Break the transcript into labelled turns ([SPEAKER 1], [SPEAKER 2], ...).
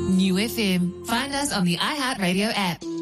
[SPEAKER 1] New FM. Find us on the iHeartRadio app,